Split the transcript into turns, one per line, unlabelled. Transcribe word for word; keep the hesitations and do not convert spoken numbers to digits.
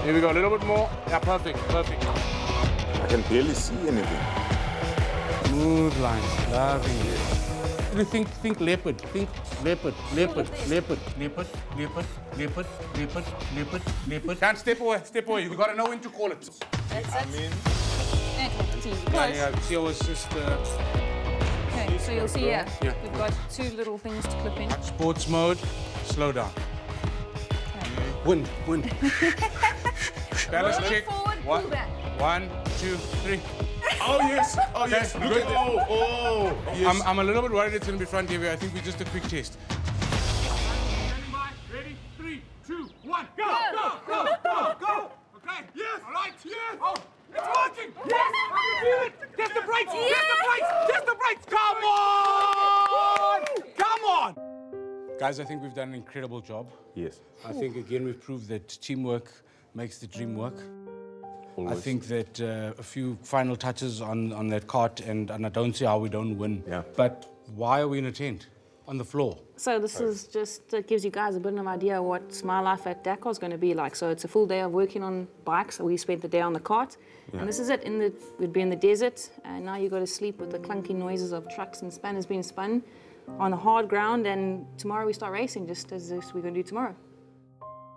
Here we go, a little bit more. Yeah, perfect, perfect.
I can barely see anything.
Smooth lines, loving it. You think, think leopard, think leopard, leopard, leopard, leopard, leopard, leopard, leopard, leopard, leopard. Can't step away, step away. You gotta know when to call it.
That's
I
it.
mean,
Okay, it's easy.
Yeah,
Close.
yeah, see, I was just uh,
Okay, so you'll see here,
Yeah.
we've got two little things to clip in.
sports mode, slow down. Win, win. Balance
Roll
check.
forward,
One,
pull back.
one, two, three.
oh yes, oh yes, look
good.
at, oh, oh, yes.
I'm, I'm a little bit worried it's going to be front heavy. I think we just a quick test.
Standing by, ready, three, two, one, go, go, go, go, go. Okay, yes, all right, yes. Oh, it's working. Yes, I can feel it. Test the brakes, test the brakes, test the brakes. Come on, come on.
Guys, I think we've done an incredible job.
Yes.
I think, again, we've proved that teamwork makes the dream work.
Always.
I think that uh, a few final touches on, on that cart, and, and I don't see how we don't win.
Yeah.
But why are we in a tent? On the floor?
So this is just, it gives you guys a bit of an idea what my life at Dakar is going to be like. So it's a full day of working on bikes. We spent the day on the cart.
Yeah.
And this is it. In the, we'd be in the desert, and now you go to sleep with the clunky noises of trucks and spanners being spun on the hard ground, and tomorrow we start racing, just as we're going to do tomorrow.